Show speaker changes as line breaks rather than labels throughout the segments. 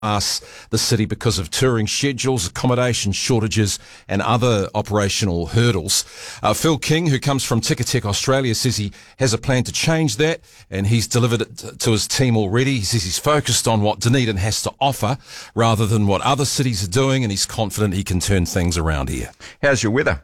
the city because of touring schedules, accommodation shortages and other operational hurdles. Phil King, who comes from Ticketek Australia, says he has a plan to change that and he's delivered it to his team already. He says he's focused on what Dunedin has to offer rather than what other cities are doing, and he's confident he can turn things around here.
How's your weather?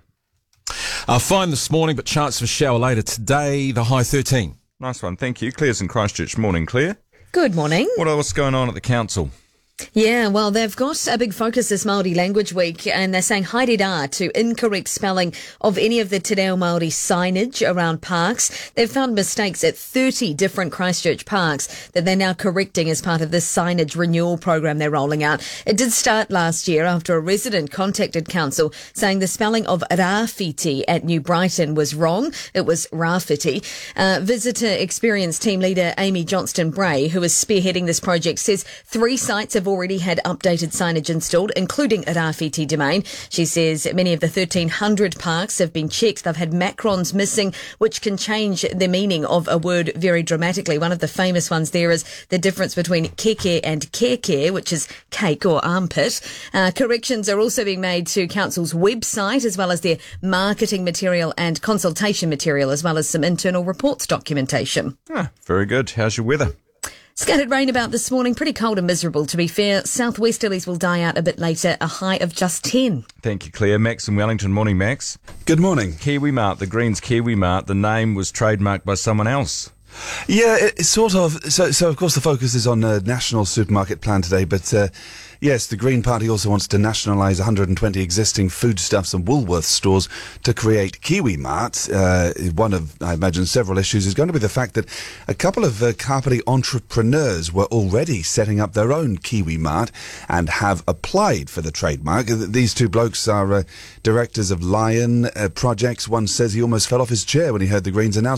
Fine this morning, but chance of a shower later today, the high 13.
Nice one, thank you. Claire's in Christchurch. Morning, Claire.
Good morning.
What's going on at the council?
Yeah, well, they've got a big focus this Māori Language Week, and they're saying haere rā to incorrect spelling of any of the Te Reo Māori signage around parks. They've found mistakes at 30 different Christchurch parks that they're now correcting as part of this signage renewal program they're rolling out. It did start last year after a resident contacted council saying the spelling of rāwhiti at New Brighton was wrong. It was rāwhiti. Visitor experience team leader Amy Johnston-Bray, who is spearheading this project, says 3 sites have already had updated signage installed, including a rāwhiti domain. She says many of the 1,300 parks have been checked. They've had macrons missing, which can change the meaning of a word very dramatically. One of the famous ones there is the difference between keke and keke, which is cake or armpit. Corrections are also being made to council's website, as well as their marketing material and consultation material, as well as some internal reports documentation.
Very good. How's your weather?
Scattered rain about this morning, pretty cold and miserable to be fair. Southwesterlies will die out a bit later, a high of just 10.
Thank you, Claire. Max in Wellington. Morning, Max.
Good morning.
Kiwi Mart, the Greens Kiwi Mart, the name was trademarked by someone else.
Yeah, it's sort of. So of course the focus is on a national supermarket plan today, but yes, the Green Party also wants to nationalise 120 existing foodstuffs and Woolworths stores to create Kiwi Mart. One of, I imagine, several issues is going to be the fact that a couple of Kapiti entrepreneurs were already setting up their own Kiwi Mart and have applied for the trademark. These 2 blokes are directors of Lion Projects. One says he almost fell off his chair when he heard the Greens announce